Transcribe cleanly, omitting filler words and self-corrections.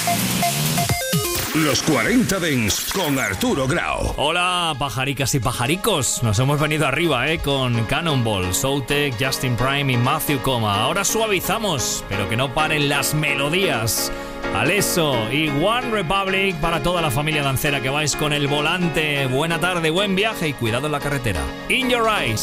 Los 40 Dents con Arturo Grau. Hola, pajaricas y pajaricos. Nos hemos venido arriba, con Cannonball, Soutek, Justin Prime y Matthew Coma. Ahora suavizamos, pero que no paren las melodías. Alesso y One Republic para toda la familia dancera que vais con el volante. Buena tarde, buen viaje y cuidado en la carretera. In Your Eyes.